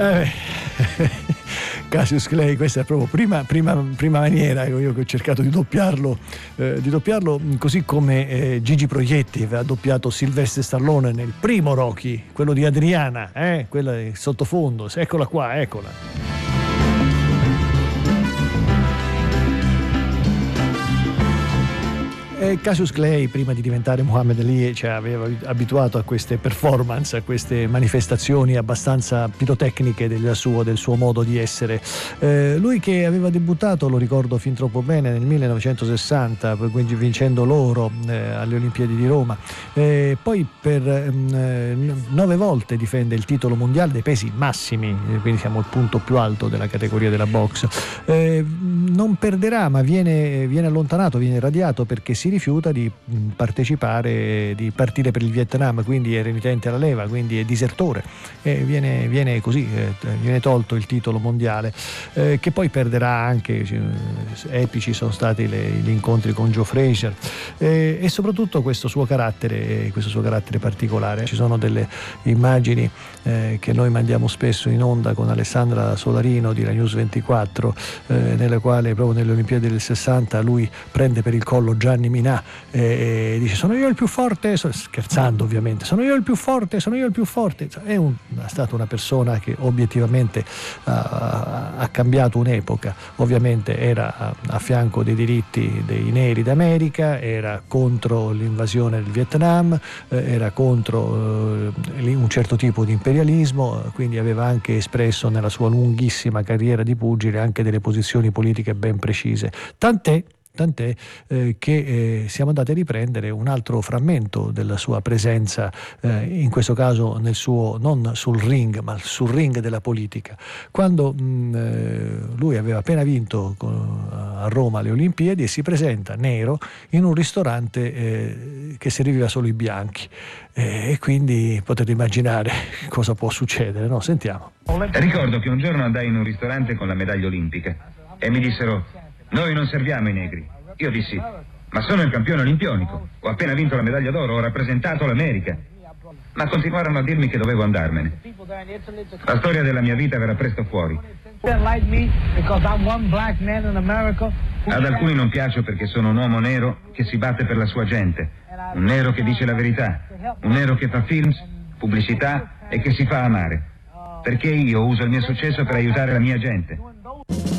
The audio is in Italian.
Cassius Clay, questa è proprio prima maniera io che ho cercato di doppiarlo così come Gigi Proietti aveva doppiato Sylvester Stallone nel primo Rocky, quello di Adriana, quella è sottofondo, eccola qua, eccola. Cassius Clay, prima di diventare Muhammad Ali, aveva abituato a queste performance, a queste manifestazioni abbastanza pirotecniche del suo modo di essere. Lui che aveva debuttato, lo ricordo fin troppo bene, nel 1960, vincendo l'oro alle Olimpiadi di Roma. Poi per 9 volte difende il titolo mondiale dei pesi massimi, quindi siamo al punto più alto della categoria della box. Non perderà, ma viene allontanato, viene radiato perché si rifiuta di partecipare, di partire per il Vietnam, quindi è renitente alla leva, quindi è disertore, viene così, viene tolto il titolo mondiale, che poi perderà anche. Epici sono stati gli incontri con Joe Frazier, e soprattutto questo suo carattere particolare. Ci sono delle immagini che noi mandiamo spesso in onda con Alessandra Solarino di La News 24, nella quale proprio nelle Olimpiadi del 60 lui prende per il collo Gianni Minà e dice: sono io il più forte, scherzando ovviamente, sono io il più forte. È stata una persona che obiettivamente ha cambiato un'epoca. Ovviamente era a fianco dei diritti dei neri d'America, era contro l'invasione del Vietnam, era contro un certo tipo di imperialismo, quindi aveva anche espresso nella sua lunghissima carriera di pugile anche delle posizioni politiche ben precise. Tant'è che siamo andati a riprendere un altro frammento della sua presenza, in questo caso non sul ring, ma sul ring della politica, quando lui aveva appena vinto a Roma le Olimpiadi e si presenta nero in un ristorante che serviva solo i bianchi, e quindi potete immaginare cosa può succedere, no? Sentiamo. Ricordo che un giorno andai in un ristorante con la medaglia olimpica e mi dissero: noi non serviamo i negri. Io dissi: ma sono il campione olimpionico, ho appena vinto la medaglia d'oro, ho rappresentato l'America. Ma continuarono a dirmi che dovevo andarmene. La storia della mia vita verrà presto fuori. Ad alcuni non piaccio perché sono un uomo nero che si batte per la sua gente, un nero che dice la verità, un nero che fa films, pubblicità e che si fa amare. Perché io uso il mio successo per aiutare la mia gente.